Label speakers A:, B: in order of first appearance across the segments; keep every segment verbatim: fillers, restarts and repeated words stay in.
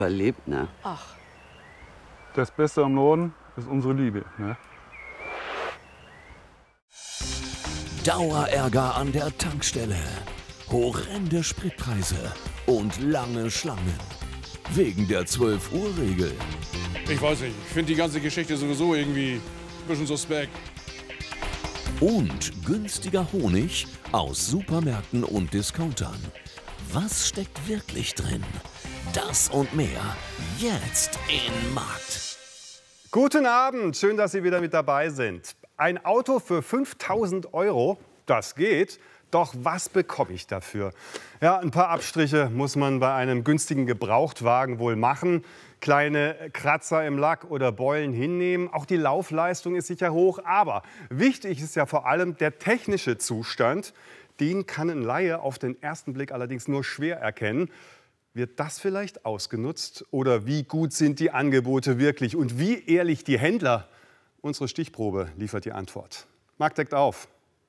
A: verliebt, ne?
B: Ach.
C: Das Beste am Norden ist unsere Liebe, ne?
D: Dauerärger an der Tankstelle, horrende Spritpreise und lange Schlangen. Wegen der zwölf Uhr Regel.
E: Ich weiß nicht, ich finde die ganze Geschichte sowieso irgendwie ein bisschen suspekt.
D: Und günstiger Honig aus Supermärkten und Discountern. Was steckt wirklich drin? Das und mehr jetzt in Markt.
F: Guten Abend, schön, dass Sie wieder mit dabei sind. Ein Auto für fünftausend Euro, das geht. Doch was bekomme ich dafür? Ja, ein paar Abstriche muss man bei einem günstigen Gebrauchtwagen wohl machen. Kleine Kratzer im Lack oder Beulen hinnehmen. Auch die Laufleistung ist sicher hoch. Aber wichtig ist ja vor allem der technische Zustand. Den kann ein Laie auf den ersten Blick allerdings nur schwer erkennen. Wird das vielleicht ausgenutzt? Oder wie gut sind die Angebote wirklich? Und wie ehrlich die Händler? Unsere Stichprobe liefert die Antwort. Markt deckt auf.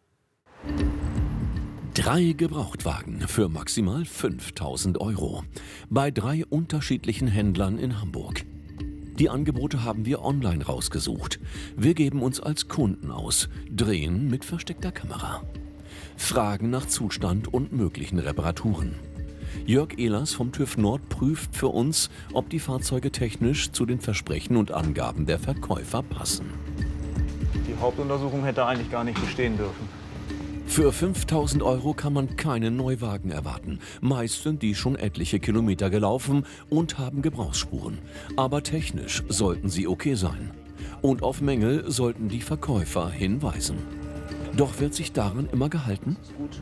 D: Drei Gebrauchtwagen für maximal fünftausend Euro. Bei drei unterschiedlichen Händlern in Hamburg. Die Angebote haben wir online rausgesucht. Wir geben uns als Kunden aus, drehen mit versteckter Kamera. Fragen nach Zustand und möglichen Reparaturen. Jörg Ehlers vom TÜV Nord prüft für uns, ob die Fahrzeuge technisch zu den Versprechen und Angaben der Verkäufer passen.
G: Die Hauptuntersuchung hätte eigentlich gar nicht bestehen dürfen.
D: Für fünftausend Euro kann man keinen Neuwagen erwarten. Meist sind die schon etliche Kilometer gelaufen und haben Gebrauchsspuren. Aber technisch sollten sie okay sein. Und auf Mängel sollten die Verkäufer hinweisen. Doch wird sich daran immer gehalten?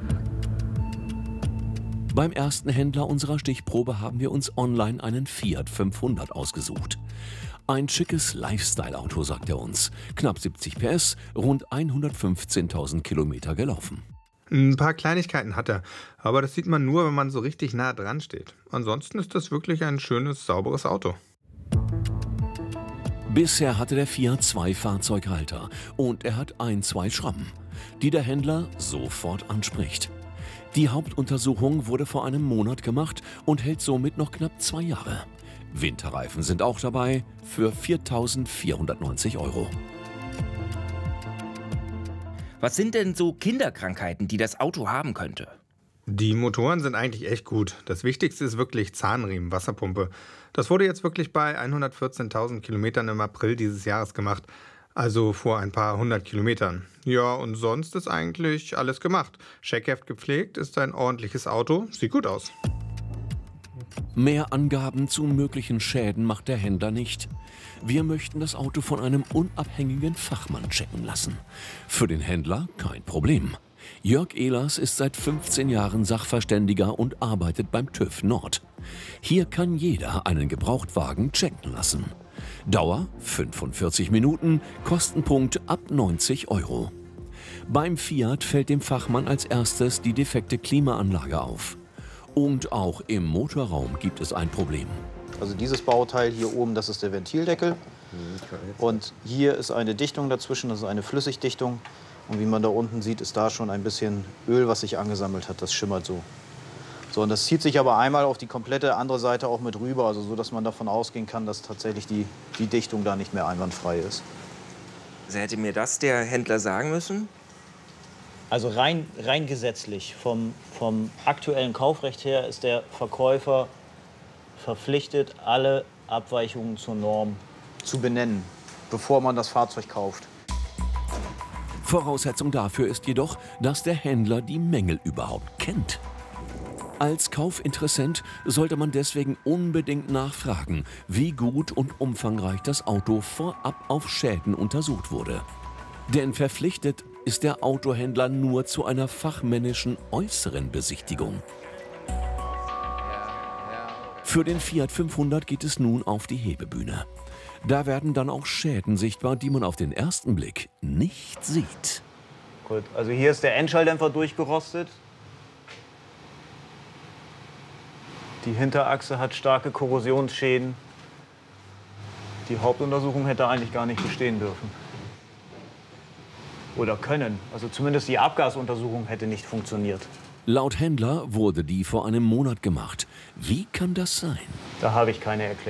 D: Beim ersten Händler unserer Stichprobe haben wir uns online einen Fiat fünfhundert ausgesucht. Ein schickes Lifestyle-Auto, sagt er uns. Knapp siebzig P S, rund hundertfünfzehntausend Kilometer gelaufen.
H: Ein paar Kleinigkeiten hat er, aber das sieht man nur, wenn man so richtig nah dran steht. Ansonsten ist das wirklich ein schönes, sauberes Auto.
D: Bisher hatte der Fiat zwei Fahrzeughalter und er hat ein, zwei Schrammen, die der Händler sofort anspricht. Die Hauptuntersuchung wurde vor einem Monat gemacht und hält somit noch knapp zwei Jahre. Winterreifen sind auch dabei für viertausendvierhundertneunzig Euro.
I: Was sind denn so Kinderkrankheiten, die das Auto haben könnte?
H: Die Motoren sind eigentlich echt gut. Das Wichtigste ist wirklich Zahnriemen, Wasserpumpe. Das wurde jetzt wirklich bei hundertvierzehntausend Kilometern im April dieses Jahres gemacht. Also vor ein paar hundert Kilometern. Ja, und sonst ist eigentlich alles gemacht. Scheckheft gepflegt, ist ein ordentliches Auto, sieht gut aus.
D: Mehr Angaben zu möglichen Schäden macht der Händler nicht. Wir möchten das Auto von einem unabhängigen Fachmann checken lassen. Für den Händler kein Problem. Jörg Ehlers ist seit fünfzehn Jahren Sachverständiger und arbeitet beim TÜV Nord. Hier kann jeder einen Gebrauchtwagen checken lassen. Dauer fünfundvierzig Minuten, Kostenpunkt ab neunzig Euro. Beim Fiat fällt dem Fachmann als erstes die defekte Klimaanlage auf. Und auch im Motorraum gibt es ein Problem.
J: Also dieses Bauteil hier oben, das ist der Ventildeckel. Und hier ist eine Dichtung dazwischen, das ist eine Flüssigdichtung. Und wie man da unten sieht, ist da schon ein bisschen Öl, was sich angesammelt hat. Das schimmert so. So, und das zieht sich aber einmal auf die komplette andere Seite auch mit rüber, also so, dass man davon ausgehen kann, dass tatsächlich die, die Dichtung da nicht mehr einwandfrei ist.
I: Also hätte mir das der Händler sagen müssen?
G: Also rein, rein gesetzlich, vom, vom aktuellen Kaufrecht her ist der Verkäufer verpflichtet, alle Abweichungen zur Norm
J: zu benennen, bevor man das Fahrzeug kauft.
D: Voraussetzung dafür ist jedoch, dass der Händler die Mängel überhaupt kennt. Als Kaufinteressent sollte man deswegen unbedingt nachfragen, wie gut und umfangreich das Auto vorab auf Schäden untersucht wurde. Denn verpflichtet ist der Autohändler nur zu einer fachmännischen äußeren Besichtigung. Für den Fiat fünfhundert geht es nun auf die Hebebühne. Da werden dann auch Schäden sichtbar, die man auf den ersten Blick nicht sieht.
G: Gut, also hier ist der Endschalldämpfer durchgerostet. Die Hinterachse hat starke Korrosionsschäden. Die Hauptuntersuchung hätte eigentlich gar nicht bestehen dürfen. Oder können. Also zumindest die Abgasuntersuchung hätte nicht funktioniert.
D: Laut Händler wurde die vor einem Monat gemacht. Wie kann das sein?
G: Da habe ich keine Erklärung.